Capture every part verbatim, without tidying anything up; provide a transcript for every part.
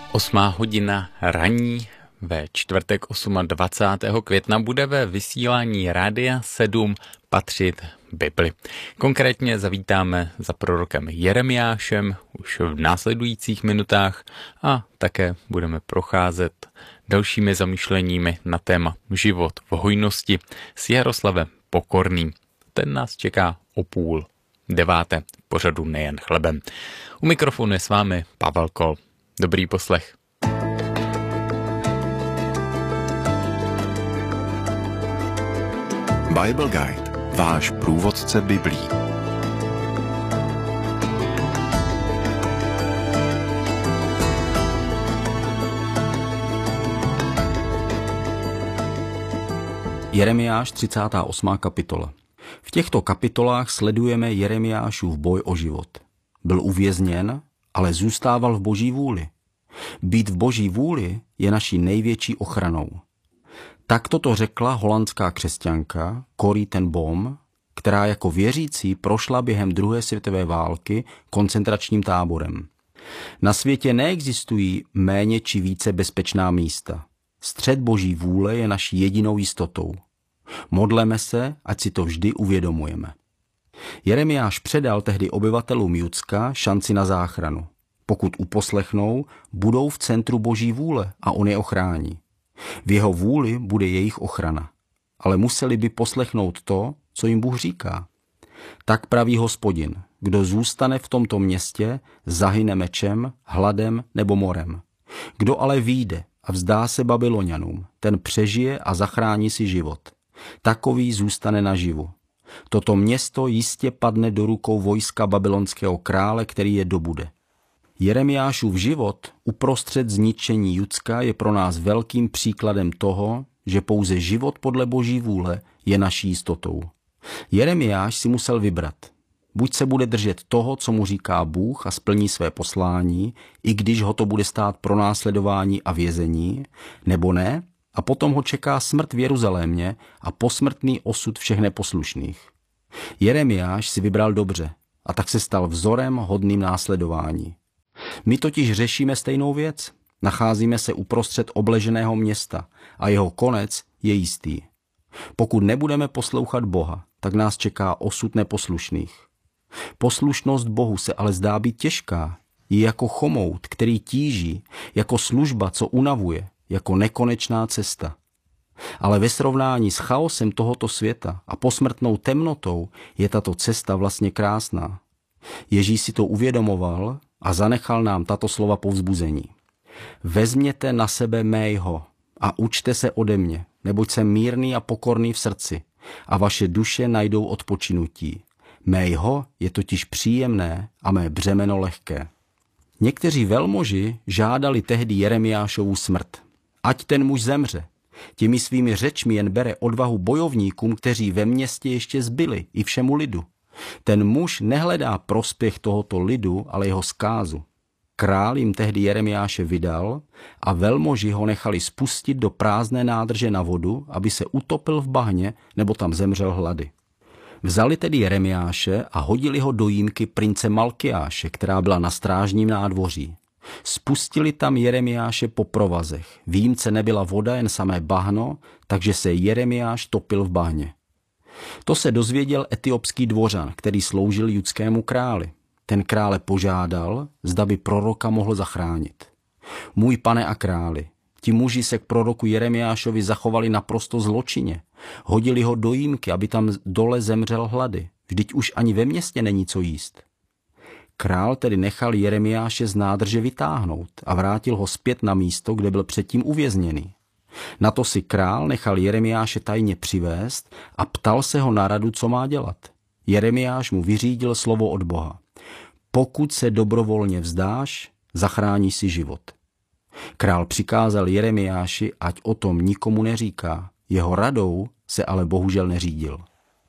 Osmá hodina ranní ve čtvrtek dvacátého osmého května bude ve vysílání Rádia sedm patřit Bibli. Konkrétně zavítáme za prorokem Jeremiášem už v následujících minutách a také budeme procházet dalšími zamýšleními na téma život v hojnosti s Jaroslavem Pokorným. Ten nás čeká o půl deváté pořadu Nejen chlebem. U mikrofonu je s vámi Pavel Kol. Dobrý poslech. Bible Guide, váš průvodce Biblí. Jeremiáš třicátá osmá kapitola. V těchto kapitolách sledujeme Jeremiášův boj o život. Byl uvězněn, ale zůstával v Boží vůli. Být v Boží vůli je naší největší ochranou. Takto to řekla holandská křesťanka Corrie ten Boom, která jako věřící prošla během druhé světové války koncentračním táborem. Na světě neexistují méně či více bezpečná místa. Střed Boží vůle je naší jedinou jistotou. Modleme se, ať si to vždy uvědomujeme. Jeremiáš předal tehdy obyvatelům Judska šanci na záchranu. Pokud uposlechnou, budou v centru Boží vůle a on je ochrání. V jeho vůli bude jejich ochrana. Ale museli by poslechnout to, co jim Bůh říká. Tak praví Hospodin, kdo zůstane v tomto městě, zahyne mečem, hladem nebo morem. Kdo ale vyjde a vzdá se Babylonianům, ten přežije a zachrání si život. Takový zůstane naživu. Toto město jistě padne do rukou vojska babylonského krále, který je dobude. Jeremiášův život uprostřed zničení Judska je pro nás velkým příkladem toho, že pouze život podle Boží vůle je naší jistotou. Jeremiáš si musel vybrat. Buď se bude držet toho, co mu říká Bůh a splní své poslání, i když ho to bude stát pronásledování a vězení, nebo ne, a potom ho čeká smrt v Jeruzalémě a posmrtný osud všech neposlušných. Jeremiáš si vybral dobře a tak se stal vzorem hodným následování. My totiž řešíme stejnou věc. Nacházíme se uprostřed obleženého města a jeho konec je jistý. Pokud nebudeme poslouchat Boha, tak nás čeká osud neposlušných. Poslušnost Bohu se ale zdá být těžká. Je jako chomout, který tíží, jako služba, co unavuje, jako nekonečná cesta. Ale ve srovnání s chaosem tohoto světa a posmrtnou temnotou je tato cesta vlastně krásná. Ježíš si to uvědomoval a zanechal nám tato slova povzbuzení. Vezměte na sebe mého a učte se ode mě, neboť jsem mírný a pokorný v srdci a vaše duše najdou odpočinutí. Mého je totiž příjemné a mé břemeno lehké. Někteří velmoži žádali tehdy Jeremiášovu smrt. Ať ten muž zemře. Těmi svými řečmi jen bere odvahu bojovníkům, kteří ve městě ještě zbyli, i všemu lidu. Ten muž nehledá prospěch tohoto lidu, ale jeho zkázu. Král jim tehdy Jeremiáše vydal a velmoži ho nechali spustit do prázdné nádrže na vodu, aby se utopil v bahně nebo tam zemřel hlady. Vzali tedy Jeremiáše a hodili ho do jímky prince Malkiáše, která byla na strážním nádvoří. Spustili tam Jeremiáše po provazech. V jímce nebyla voda, jen samé bahno, takže se Jeremiáš topil v bahně. To se dozvěděl etiopský dvořan, který sloužil judskému králi. Ten krále požádal, zda by proroka mohl zachránit. Můj pane a králi, ti muži se k proroku Jeremiášovi zachovali naprosto zločinně. Hodili ho do jímky, aby tam dole zemřel hlady. Vždyť už ani ve městě není co jíst. Král tedy nechal Jeremiáše z nádrže vytáhnout a vrátil ho zpět na místo, kde byl předtím uvězněný. Na to si král nechal Jeremiáše tajně přivést a ptal se ho na radu, co má dělat. Jeremiáš mu vyřídil slovo od Boha. Pokud se dobrovolně vzdáš, zachráníš si život. Král přikázal Jeremiáši, ať o tom nikomu neříká. Jeho radou se ale bohužel neřídil.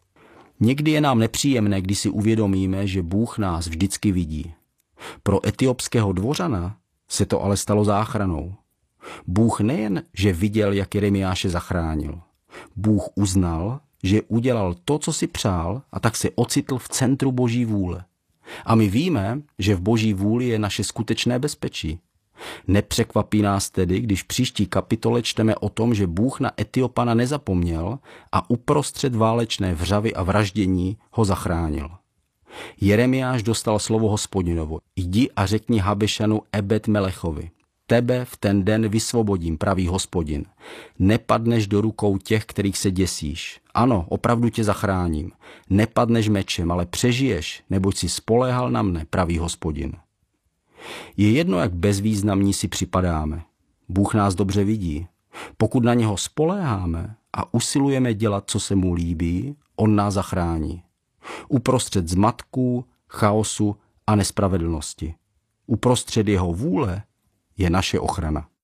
Někdy je nám nepříjemné, když si uvědomíme, že Bůh nás vždycky vidí. Pro etiopského dvořana se to ale stalo záchranou. Bůh nejen, že viděl, jak Jeremiáše zachránil. Bůh uznal, že udělal to, co si přál, a tak se ocitl v centru Boží vůle. A my víme, že v Boží vůli je naše skutečné bezpečí. Nepřekvapí nás tedy, když v příští kapitole čteme o tom, že Bůh na Etiopana nezapomněl a uprostřed válečné vřavy a vraždění ho zachránil. Jeremiáš dostal slovo Hospodinovo. Jdi a řekni Habešanu Ebed Melechovi. Tebe v ten den vysvobodím, praví Hospodin. Nepadneš do rukou těch, kterých se děsíš. Ano, opravdu tě zachráním. Nepadneš mečem, ale přežiješ, neboť si spoléhal na mne, praví Hospodin. Je jedno, jak bezvýznamní si připadáme. Bůh nás dobře vidí. Pokud na něho spoléháme a usilujeme dělat, co se mu líbí, on nás zachrání. Uprostřed zmatků, chaosu a nespravedlnosti. Uprostřed jeho vůle je naše ochrana.